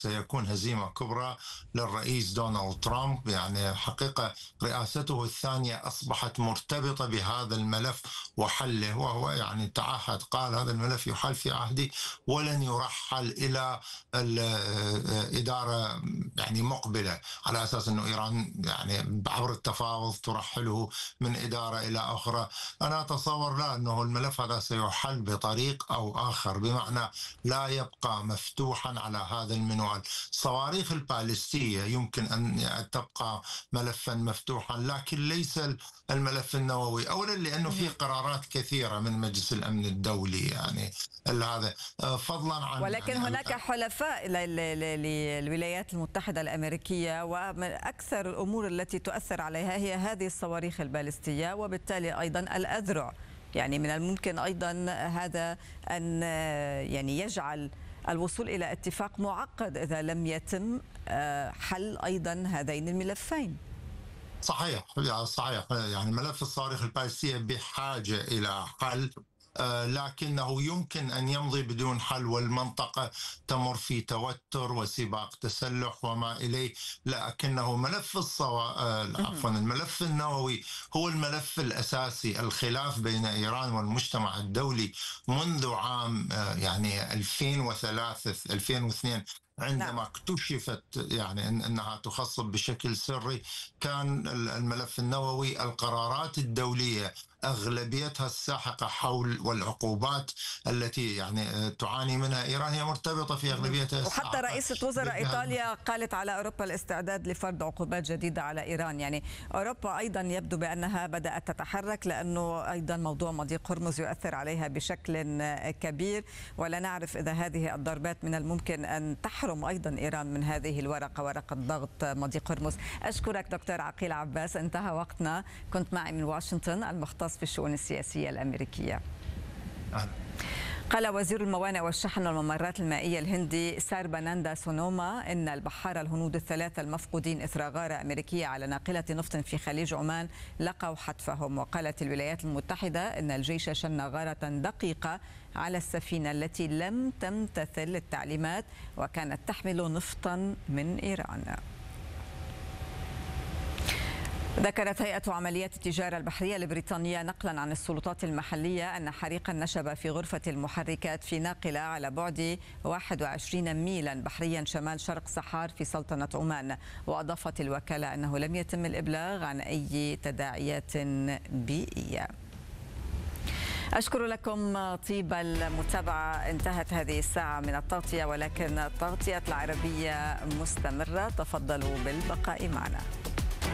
سيكون هزيمة كبرى للرئيس دونالد ترامب. يعني حقيقة رئاسته الثانية أصبحت مرتبطة بهذا الملف وحله، وهو يعني تعهد قال هذا الملف يحل في عهدي ولن يرحل إلى الإدارة يعني مقبلة، على أساس أنه إيران يعني عبر التفاوض ترحله من إدارة إلى أخرى. أنا أتصور لا، أنه الملف هذا سيحل بطريق أو آخر، بمعنى لا يبقى مفتوحا على هذا المنوال. الصواريخ البالستية يمكن أن تبقى ملفا مفتوحا، لكن ليس الملف النووي، أولا لأنه في قرارات كثيرة من مجلس الأمن الدولي يعني هذا، فضلا عن ولكن يعني هناك حلفاء للولايات المتحدة الأمريكية، ومن أكثر الأمور التي تؤثر عليها هي هذه الصواريخ البالستية، وبالتالي أيضا الأذرع. يعني من الممكن أيضا هذا أن يعني يجعل الوصول إلى اتفاق معقد إذا لم يتم حل أيضا هذين الملفين. صحيح صحيح، يعني ملف الصواريخ البالستية بحاجة إلى حل، لكنه يمكن أن يمضي بدون حل، والمنطقة تمر في توتر وسباق تسلح وما إليه. لكنه ملف الملف النووي هو الملف الأساسي. الخلاف بين إيران والمجتمع الدولي منذ عام يعني 2003 2002 عندما اكتشفت يعني أنها تخصب بشكل سري، كان الملف النووي القرارات الدولية أغلبيتها الساحقة حول والعقوبات التي يعني تعاني منها إيران هي مرتبطة في أغلبيتها الساحقة. وحتى رئيسة وزراء إيطاليا قالت على أوروبا الاستعداد لفرض عقوبات جديدة على إيران. يعني أوروبا أيضا يبدو بأنها بدأت تتحرك، لأنه أيضا موضوع مضيق هرمز يؤثر عليها بشكل كبير، ولا نعرف إذا هذه الضربات من الممكن أن تحرم أيضا إيران من هذه الورقة، ورقة ضغط مضيق هرمز. أشكرك دكتور عقيل عباس، انتهى وقتنا. كنت معي من واشنطن المختص في الشؤون السياسية الأمريكية. قال وزير الموانئ والشحن والممرات المائية الهندي سارباناندا سونوما إن البحارة الهنود الثلاثة المفقودين إثر غارة أمريكية على ناقلة نفط في خليج عمان لقوا حتفهم. وقالت الولايات المتحدة إن الجيش شن غارة دقيقة على السفينة التي لم تمتثل التعليمات وكانت تحمل نفطا من إيران. ذكرت هيئة عمليات التجارة البحرية البريطانية نقلا عن السلطات المحلية أن حريقا نشب في غرفة المحركات في ناقلة على بعد 21 ميلا بحريا شمال شرق صحار في سلطنة عمان. وأضافت الوكالة أنه لم يتم الإبلاغ عن أي تداعيات بيئية. أشكر لكم طيب المتابعة. انتهت هذه الساعة من التغطية، ولكن التغطية العربية مستمرة. تفضلوا بالبقاء معنا.